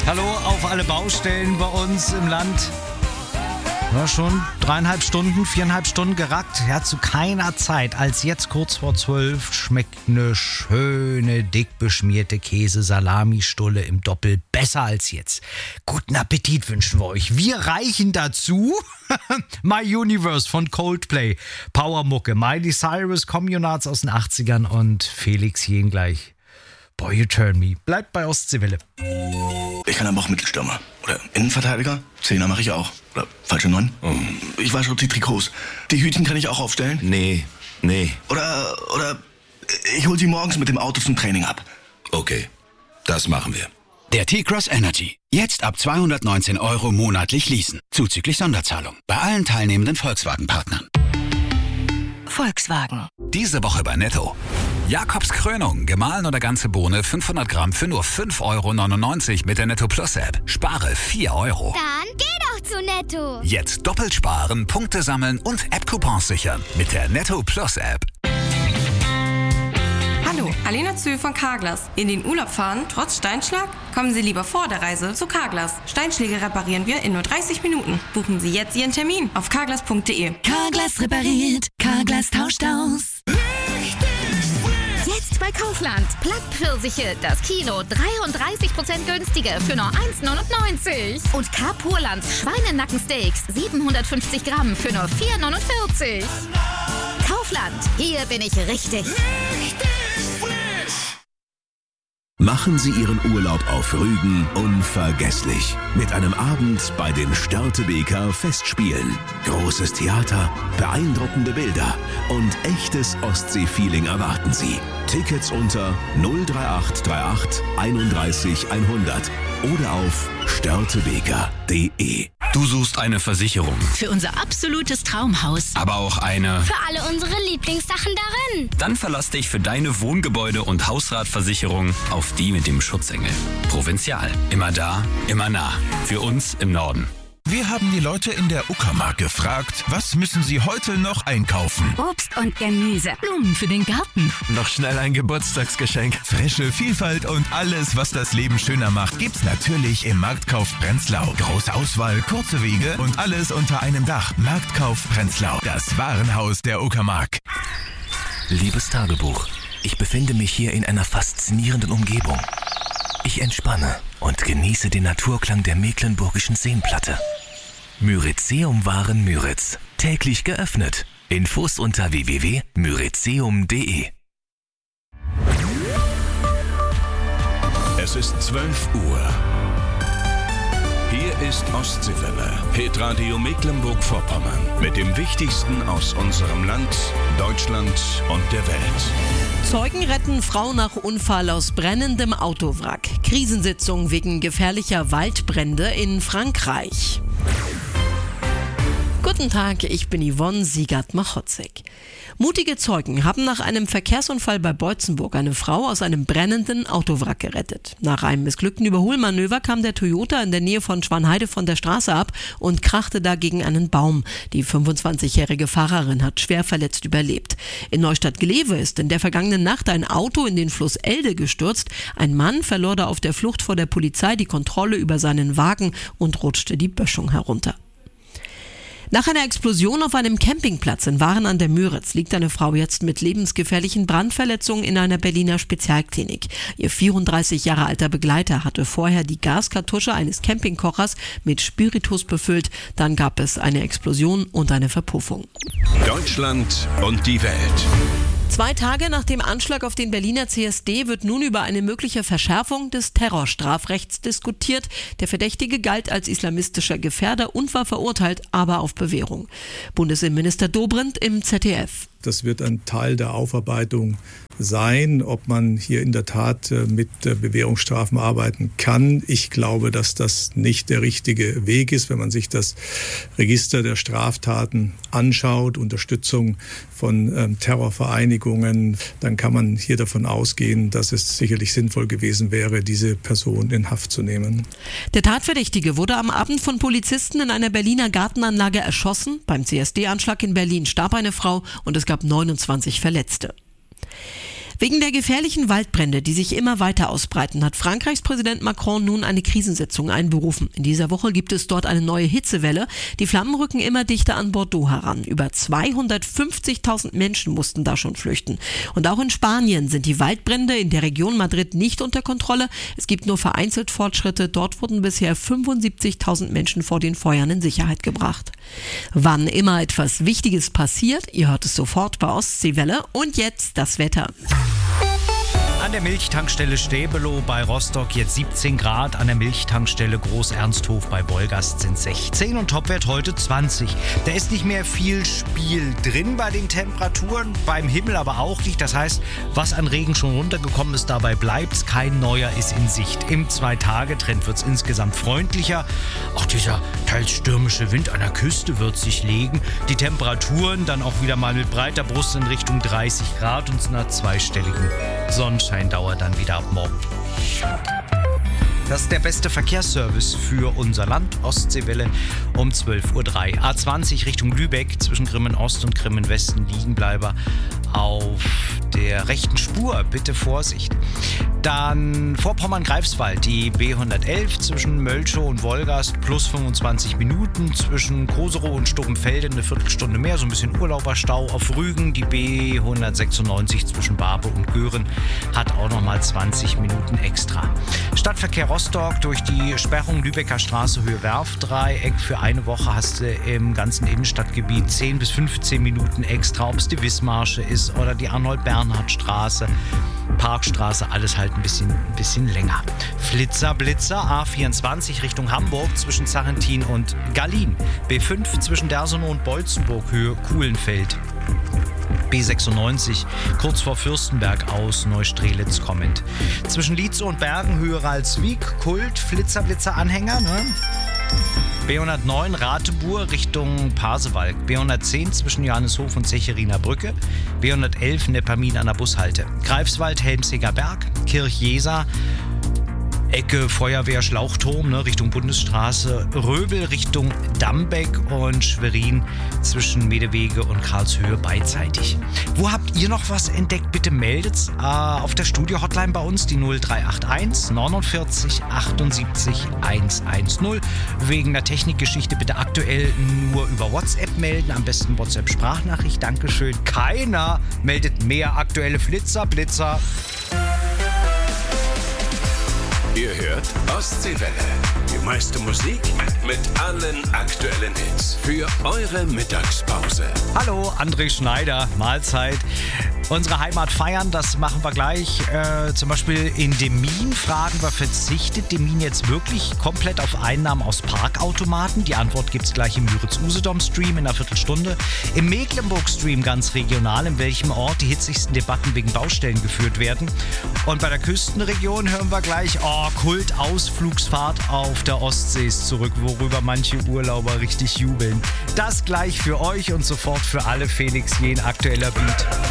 Hallo auf alle Baustellen bei uns im Land. Ja, schon 4,5 Stunden gerackt. Ja, zu keiner Zeit als jetzt kurz vor 12 schmeckt eine schöne, dick beschmierte Käse-Salami-Stulle im Doppel besser als jetzt. Guten Appetit wünschen wir euch. Wir reichen dazu My Universe von Coldplay, Powermucke, Miley Cyrus, Communards aus den 80ern und Felix Jähn gleich. Boy, you turn me. Bleibt bei Ostseewelle. Ich kann aber auch Mittelstürmer. Oder Innenverteidiger. Zehner mache ich auch. Oder falsche 9. Ich wasche die Trikots. Die Hütchen kann ich auch aufstellen. Nee. Oder ich hol sie morgens mit dem Auto zum Training ab. Okay, das machen wir. Der T-Cross Energy. Jetzt ab 219 € monatlich leasen. Zuzüglich Sonderzahlung. Bei allen teilnehmenden Volkswagen-Partnern. Volkswagen. Diese Woche bei Netto. Jakobs Krönung, gemahlen oder ganze Bohne, 500 Gramm für nur 5,99 € mit der Netto Plus App. Spare 4 €. Dann geh doch zu Netto. Jetzt doppelt sparen, Punkte sammeln und App-Coupons sichern mit der Netto Plus App. Hallo, Alena Zühl von Carglass. In den Urlaub fahren, trotz Steinschlag? Kommen Sie lieber vor der Reise zu Carglass. Steinschläge reparieren wir in nur 30 Minuten. Buchen Sie jetzt Ihren Termin auf carglass.de. Carglass repariert, Carglass tauscht aus. Jetzt bei Kaufland. Plattpfirsiche, das Kilo 33% günstiger für nur 1,99 €. Und Carpurland Schweinenackensteaks 750 Gramm für nur 4,49 €. Kaufland, hier bin ich richtig. Machen Sie Ihren Urlaub auf Rügen unvergesslich. Mit einem Abend bei den Störtebeker Festspielen. Großes Theater, beeindruckende Bilder und echtes Ostsee-Feeling erwarten Sie. Tickets unter 03838 31 100 oder auf störtebeker.de. Du suchst eine Versicherung, Für unser absolutes Traumhaus. aber auch eine... Für alle unsere Lieblingssachen darin. Dann verlass dich für deine Wohngebäude- und Hausratversicherung auf die mit dem Schutzengel. Provinzial. Immer da, immer nah. Für uns im Norden. Wir haben die Leute in der Uckermark gefragt, was müssen sie heute noch einkaufen? Obst und Gemüse. Blumen für den Garten. Noch schnell ein Geburtstagsgeschenk. Frische Vielfalt und alles, was das Leben schöner macht, gibt's natürlich im Marktkauf Prenzlau. Große Auswahl, kurze Wege und alles unter einem Dach. Marktkauf Prenzlau, das Warenhaus der Uckermark. Liebes Tagebuch, ich befinde mich hier in einer faszinierenden Umgebung. Ich entspanne und genieße den Naturklang der mecklenburgischen Seenplatte. Myrizeum Waren täglich geöffnet. Infos unter www.myrizeum.de. Es ist 12 Uhr. Hier ist Ostseewelle, Hitradio Mecklenburg-Vorpommern. Mit dem Wichtigsten aus unserem Land, Deutschland und der Welt. Zeugen retten Frau nach Unfall aus brennendem Autowrack. Krisensitzung wegen gefährlicher Waldbrände in Frankreich. Guten Tag, ich bin Yvonne Siegert-Machotzek. Mutige Zeugen haben nach einem Verkehrsunfall bei Beutzenburg eine Frau aus einem brennenden Autowrack gerettet. Nach einem missglückten Überholmanöver kam der Toyota in der Nähe von Schwanheide von der Straße ab und krachte da gegen einen Baum. Die 25-jährige Fahrerin hat schwer verletzt überlebt. In Neustadt-Glewe ist in der vergangenen Nacht ein Auto in den Fluss Elde gestürzt. Ein Mann verlor da auf der Flucht vor der Polizei die Kontrolle über seinen Wagen und rutschte die Böschung herunter. Nach einer Explosion auf einem Campingplatz in Waren an der Müritz liegt eine Frau jetzt mit lebensgefährlichen Brandverletzungen in einer Berliner Spezialklinik. Ihr 34 Jahre alter Begleiter hatte vorher die Gaskartusche eines Campingkochers mit Spiritus befüllt. Dann gab es eine Explosion und eine Verpuffung. Deutschland und die Welt. 2 Tage nach dem Anschlag auf den Berliner CSD wird nun über eine mögliche Verschärfung des Terrorstrafrechts diskutiert. Der Verdächtige galt als islamistischer Gefährder und war verurteilt, aber auf Bewährung. Bundesinnenminister Dobrindt im ZDF. Das wird ein Teil der Aufarbeitung sein, ob man hier in der Tat mit Bewährungsstrafen arbeiten kann. Ich glaube, dass das nicht der richtige Weg ist, wenn man sich das Register der Straftaten anschaut, Unterstützung von Terrorvereinigungen, dann kann man hier davon ausgehen, dass es sicherlich sinnvoll gewesen wäre, diese Person in Haft zu nehmen. Der Tatverdächtige wurde am Abend von Polizisten in einer Berliner Gartenanlage erschossen. Beim CSD-Anschlag in Berlin starb eine Frau und es gab 29 Verletzte. Wegen der gefährlichen Waldbrände, die sich immer weiter ausbreiten, hat Frankreichs Präsident Macron nun eine Krisensitzung einberufen. In dieser Woche gibt es dort eine neue Hitzewelle. Die Flammen rücken immer dichter an Bordeaux heran. Über 250.000 Menschen mussten da schon flüchten. Und auch in Spanien sind die Waldbrände in der Region Madrid nicht unter Kontrolle. Es gibt nur vereinzelt Fortschritte. Dort wurden bisher 75.000 Menschen vor den Feuern in Sicherheit gebracht. Wann immer etwas Wichtiges passiert, ihr hört es sofort bei Ostseewelle. Und jetzt das Wetter. An der Milchtankstelle Stäbelow bei Rostock jetzt 17 Grad, an der Milchtankstelle Groß-Ernsthof bei Wolgast sind 16 und Topwert heute 20. Da ist nicht mehr viel Spiel drin bei den Temperaturen, beim Himmel aber auch nicht. Das heißt, was an Regen schon runtergekommen ist, dabei bleibt's. Kein neuer ist in Sicht. Im 2-Tage-Trend wird's insgesamt freundlicher. Auch dieser teils stürmische Wind an der Küste wird sich legen. Die Temperaturen dann auch wieder mal mit breiter Brust in Richtung 30 Grad und einer zweistelligen Sonnenschein dauert dann wieder ab morgen. Das ist der beste Verkehrsservice für unser Land. Ostseewelle um 12.03 Uhr. A20 Richtung Lübeck zwischen Grimmen Ost und Grimmen Westen Liegenbleiber auf der rechten Spur. Bitte Vorsicht. Dann Vorpommern-Greifswald, die B111 zwischen Mölchow und Wolgast plus 25 Minuten. Zwischen Koserow und Stubbenfelde eine Viertelstunde mehr, so ein bisschen Urlauberstau. Auf Rügen die B196 zwischen Barbe und Göhren hat auch nochmal 20 Minuten extra. Stadtverkehr Rostock durch die Sperrung Lübecker Straße Höhe Werfdreieck. Für eine Woche hast du im ganzen Innenstadtgebiet 10 bis 15 Minuten extra, ob es die Wismarsche ist oder die Arnold-Bernhard-Straße, Parkstraße, alles halt ein bisschen länger. Flitzer, Blitzer, A24 Richtung Hamburg zwischen Sarrentin und Gallin. B5 zwischen Dersonow und Beutzenburg Höhe Kuhlenfeld. B96 kurz vor Fürstenberg aus Neustrelitz kommend. Zwischen Lietzow und Bergen Höhe Ralswiek, Kult, Flitzer-Blitzer-Anhänger, ne? B109 Ratebur Richtung Pasewalk, B110 zwischen Johanneshof und Zecheriner Brücke, B111 Neppermin an der Bushalte, Greifswald Helmsiger Berg, Kirchjeser, Ecke Feuerwehr Schlauchturm, ne, Richtung Bundesstraße, Röbel Richtung Dambeck und Schwerin zwischen Medewege und Karlshöhe beidseitig. Wo habt ihr noch was entdeckt? Bitte meldet's auf der Studio-Hotline bei uns, die 0381 49 78 110. Wegen der Technikgeschichte bitte aktuell nur über WhatsApp melden, am besten WhatsApp-Sprachnachricht, Dankeschön. Keiner meldet mehr aktuelle Blitzer. Ihr hört Ostseewelle. Die meiste Musik mit allen aktuellen Hits für eure Mittagspause. Hallo, André Schneider, Mahlzeit. Unsere Heimat feiern, das machen wir gleich. Zum Beispiel in Demmin fragen wir, verzichtet Demmin jetzt wirklich komplett auf Einnahmen aus Parkautomaten? Die Antwort gibt's gleich im Müritz-Usedom-Stream in einer Viertelstunde. Im Mecklenburg-Stream ganz regional, in welchem Ort die hitzigsten Debatten wegen Baustellen geführt werden. Und bei der Küstenregion hören wir gleich, Kult-Ausflugsfahrt auf der Ostsee ist zurück, worüber manche Urlauber richtig jubeln. Das gleich für euch und sofort für alle. Felix Jähn, aktueller Beat.